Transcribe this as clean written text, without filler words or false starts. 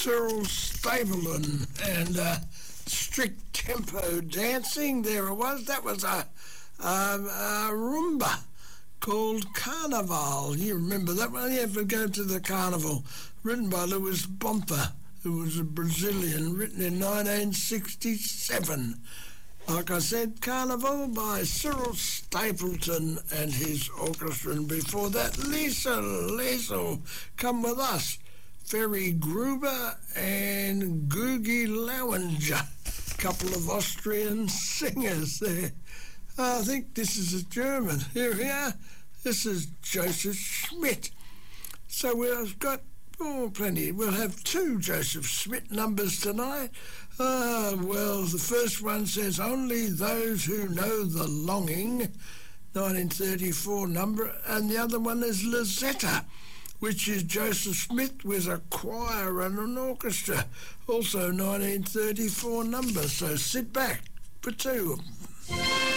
Cyril Stapleton and Strict Tempo Dancing. There it was. That was a rumba called Carnival. You remember that one? You ever go to the Carnival? Written by Luis Bompa, who was a Brazilian, written in 1967. Like I said, Carnival by Cyril Stapleton and his orchestra. And before that, Liesl, Come With Us, Ferry Gruber and Googie Lowinger, couple of Austrian singers there. I think this is a German. Here we are. This is Joseph Schmidt. So we've got plenty. We'll have 2 Joseph Schmidt numbers tonight. Well, the first one says Only Those Who Know the Longing, 1934 number, and the other one is Lazetta, which is Joseph Smith with a choir and an orchestra, also 1934 number. So sit back for 2 of them.